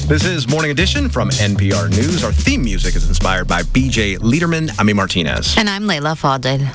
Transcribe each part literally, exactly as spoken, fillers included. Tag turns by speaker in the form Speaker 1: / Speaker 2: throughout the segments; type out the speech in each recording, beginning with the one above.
Speaker 1: This is Morning Edition from N P R News. Our theme music is inspired by B J Liederman, Ami Martinez.
Speaker 2: And I'm Layla Fadel.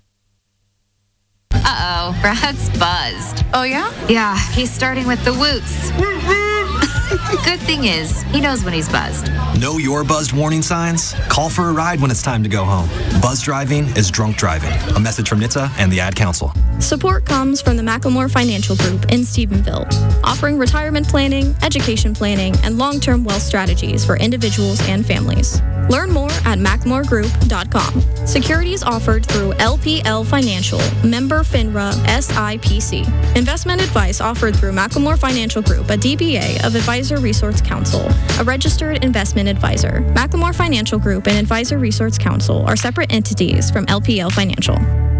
Speaker 2: Uh-oh, Brad's buzzed.
Speaker 3: Oh, yeah?
Speaker 2: Yeah, he's starting with the woots. Good thing is, he knows when he's buzzed.
Speaker 4: Know your buzzed warning signs? Call for a ride when it's time to go home. Buzz driving is drunk driving. A message from N H T S A and the Ad Council.
Speaker 5: Support comes from the Macklemore Financial Group in Stephenville, offering retirement planning, education planning, and long-term wealth strategies for individuals and families. Learn more at macklemore group dot com. Securities offered through L P L Financial, member FINRA S I P C. Investment advice offered through Macklemore Financial Group, a D B A of Advisor Resource Council, a registered investment advisor. Macklemore Financial Group and Advisor Resource Council are separate entities from L P L Financial.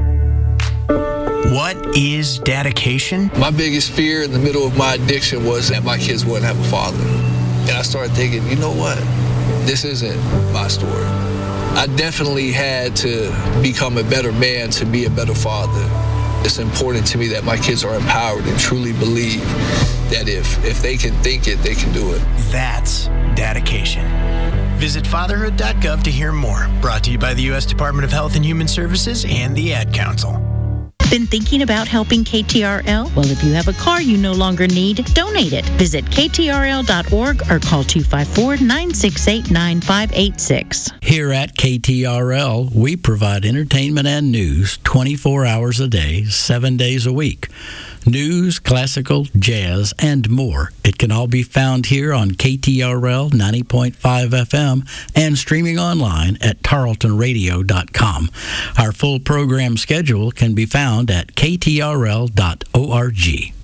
Speaker 6: What is dedication?
Speaker 7: My biggest fear in the middle of my addiction was that my kids wouldn't have a father. And I started thinking, you know what? This isn't my story. I definitely had to become a better man to be a better father. It's important to me that my kids are empowered and truly believe that if, if they can think it, they can do it.
Speaker 6: That's dedication. Visit fatherhood dot gov to hear more. Brought to you by the U S Department of Health and Human Services and the Ad Council.
Speaker 8: Been thinking about helping K T R L? Well, if you have a car you no longer need, donate it. Visit K T R L dot org or call two five four, nine six eight, nine five eight six.
Speaker 9: Here at K T R L, we provide entertainment and news twenty-four hours a day, seven days a week. News, classical, jazz, and more. It can all be found here on K T R L ninety point five F M and streaming online at tarleton radio dot com. Our full program schedule can be found at K T R L dot org.